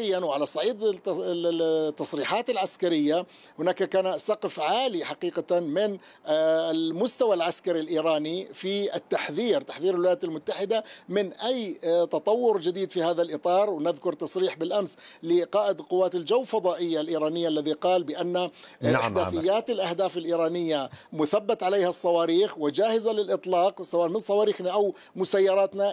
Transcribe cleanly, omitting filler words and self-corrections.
عسكريا وعلى صعيد التصريحات العسكرية هناك كان سقف عالي حقيقة من المستوى العسكري الإيراني في تحذير الولايات المتحدة من أي تطور جديد في هذا الإطار. ونذكر تصريح بالأمس لقائد قوات الجو الفضائية الإيرانية الذي قال بأن إحداثيات الأهداف الإيرانية مثبت عليها الصواريخ وجاهزة للإطلاق سواء من صواريخنا أو مسيراتنا